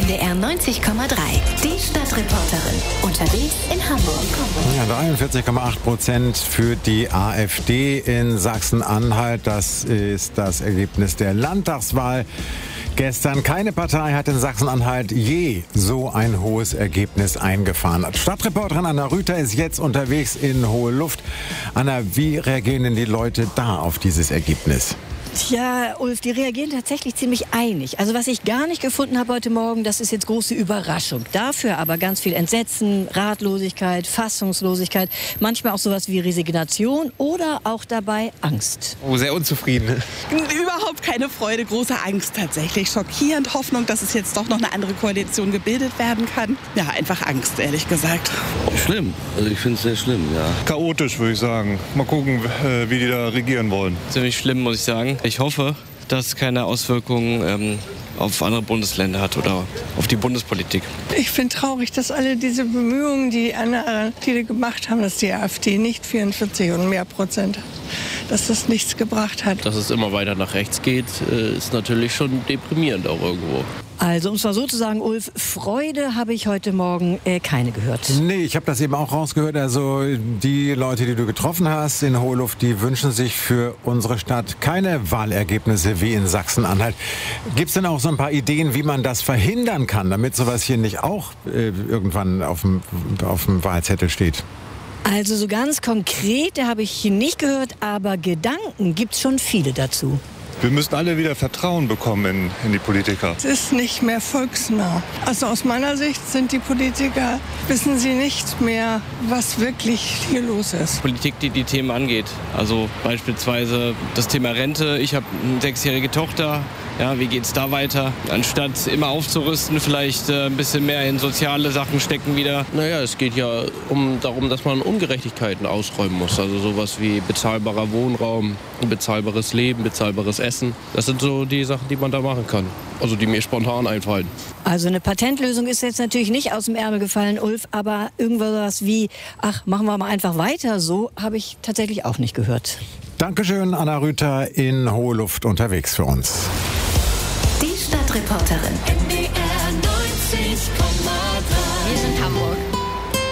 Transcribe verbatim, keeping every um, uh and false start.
D R neunzig Komma drei. Die Stadtreporterin. Unterwegs in Hamburg. Ja, dreiundvierzig Komma acht Prozent für die AfD in Sachsen-Anhalt. Das ist das Ergebnis der Landtagswahl gestern. Keine Partei hat in Sachsen-Anhalt je so ein hohes Ergebnis eingefahren. Stadtreporterin Anna Rüther ist jetzt unterwegs in hohe Luft. Anna, wie reagieren denn die Leute da auf dieses Ergebnis? Tja, Ulf, die reagieren tatsächlich ziemlich einig. Also was ich gar nicht gefunden habe heute Morgen, das ist jetzt große Überraschung. Dafür aber ganz viel Entsetzen, Ratlosigkeit, Fassungslosigkeit, manchmal auch sowas wie Resignation oder auch dabei Angst. Oh, sehr unzufrieden. Überhaupt keine Freude, große Angst tatsächlich. Schockierend, Hoffnung, dass es jetzt doch noch eine andere Koalition gebildet werden kann. Ja, einfach Angst, ehrlich gesagt. Schlimm, also ich finde es sehr schlimm, ja. Chaotisch, würde ich sagen. Mal gucken, wie die da regieren wollen. Ziemlich schlimm, muss ich sagen. Ich hoffe, dass es keine Auswirkungen ähm, auf andere Bundesländer hat oder auf die Bundespolitik. Ich finde traurig, dass alle diese Bemühungen, die andere, die gemacht haben, dass die AfD nicht vierundvierzig und mehr Prozent, dass das nichts gebracht hat. Dass es immer weiter nach rechts geht, ist natürlich schon deprimierend auch irgendwo. Also, um es mal so zu sagen, Ulf, Freude habe ich heute Morgen äh, keine gehört. Nee, ich habe das eben auch rausgehört. Also die Leute, die du getroffen hast in Hohe Luft, die wünschen sich für unsere Stadt keine Wahlergebnisse wie in Sachsen-Anhalt. Gibt es denn auch so ein paar Ideen, wie man das verhindern kann, damit sowas hier nicht auch äh, irgendwann auf dem, auf dem Wahlzettel steht? Also so ganz konkret habe ich nicht gehört, aber Gedanken gibt es schon viele dazu. Wir müssen alle wieder Vertrauen bekommen in, in die Politiker. Es ist nicht mehr volksnah. Also aus meiner Sicht sind die Politiker, wissen sie nicht mehr, was wirklich hier los ist. Politik, die die Themen angeht. Also beispielsweise das Thema Rente. Ich habe eine sechsjährige Tochter. Ja, wie geht's da weiter? Anstatt immer aufzurüsten, vielleicht äh, ein bisschen mehr in soziale Sachen stecken wieder. Naja, es geht ja um, darum, dass man Ungerechtigkeiten ausräumen muss. Also sowas wie bezahlbarer Wohnraum, bezahlbares Leben, bezahlbares Essen. Das sind so die Sachen, die man da machen kann. Also die mir spontan einfallen. Also eine Patentlösung ist jetzt natürlich nicht aus dem Ärmel gefallen, Ulf, aber irgendwas wie, ach, machen wir mal einfach weiter so, habe ich tatsächlich auch nicht gehört. Dankeschön, Anna Rüther in Hohe Luft unterwegs für uns. Die Stadtreporterin. N D R neunzig Komma drei. Wir sind Hamburg.